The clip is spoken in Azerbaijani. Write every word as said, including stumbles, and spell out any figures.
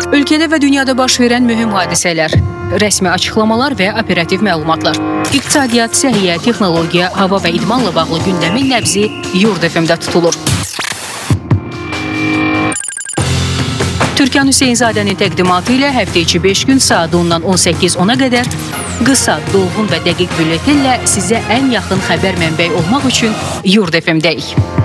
Ölkədə və dünyada baş verən mühüm hadisələr, rəsmi açıqlamalar və operativ məlumatlar, iqtisadiyyat, səhiyyə, texnologiya, hava və idmanla bağlı gündəmin nəbzi Yurd F M-də tutulur. Türkan Hüseynzadənin təqdimatı ilə həftə içi beş gün saat ondan on səkkiz ona qədər qısa, dolğun və dəqiq bülletenlə sizə ən yaxın xəbər mənbəyi olmaq üçün Yurd F M-dəyik.